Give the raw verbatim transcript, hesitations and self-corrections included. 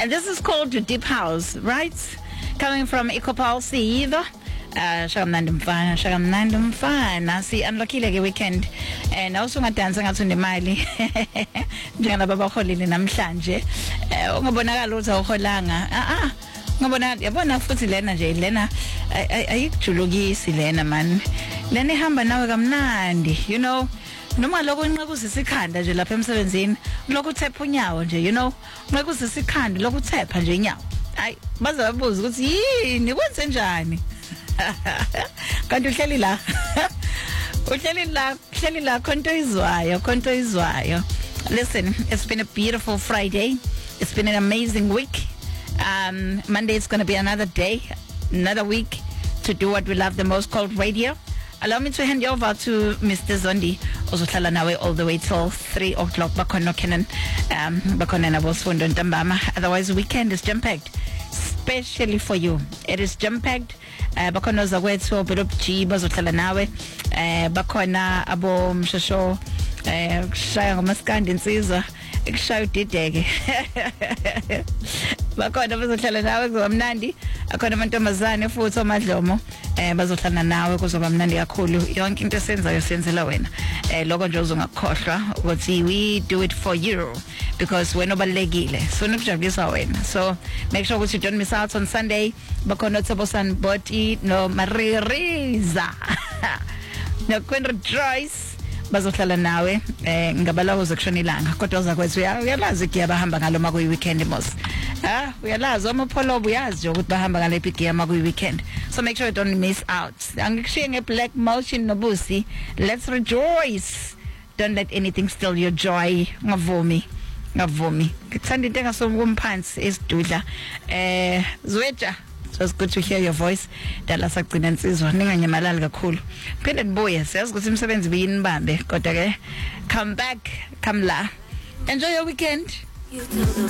And this is called Deep House, right? Coming from Ecopulse either. Uh, shakamnandi mfana shakamnandi mfana si unluckily ke weekend eh nawuso ngadansa ngathi unemali njengana baba holile namhlanje eh ungabonakala ukuthi awuholanga ah ah ngabona yabona futhi lena nje lena ayikujulukisi lena man lena ihamba nawe kamnandi you know noma lokho inqekuza isikhanda nje lapha emsebenzini lokho uthepha unyawo nje you know inqekuza isikhanda lokho uthepha nje inyawo ay baze babuza ukuthi yini kwenze njani kanti uhleli la uhleli la uhleli la konto izwayo konto izwayo. Listen, it's been a beautiful Friday. It's been an amazing week. um Monday is going to be another day, another week to do what we love the most, called radio. Allow me to hand you over to Mister Zondi ozohlala nawe all the way till three o'clock bakhona Kenan um bakhona nabo Sifundo Ntambama. Otherwise the weekend is jam packed especially for you. It is jam packed. Uh, bakhona zakwethu Belopji bazohlala nawe eh bakhona abo mshosho eh kushaya ngamaskandi insizwa ekushaya udideke bakhona bazohlala nawe kuzomnandi. Akhona amantombazane futhi omadlomo eh bazohlala nawe kuzoba mnandi kakhulu. Yonke into esenzayo senzela wena eh lokho nje uzongakhohlwa ukuthi we do it for you because wena obalekile so nokujabulisa wena. So make sure ukuthi you don't miss out on Sunday. Bakhona Tsabosan Boti no Maririza no Queen Joyce bazohlala nawe eh ngabala uzokushona ilanga kodwa uzakwethu uyalazi ke abahamba ngalo makuyi weekend mos ah uyalazi amapholobo uyazi ukuthi bahamba ngale big game makuyi weekend. So make sure you don't miss out. Angikushiye nge Black Motion nobusi. Let's rejoice. Don't let anything steal your joy. Ngavumi ngavumi ngithanda into engasokumphansi esidudla eh Zwetja. So it's good to hear your voice. Dala sagcina insizwa ninganyamalali kakhulu. Phinde nibuye siyazi ukuthi umsebenzi biyini bambe kodwa ke come back come la. Enjoy your weekend.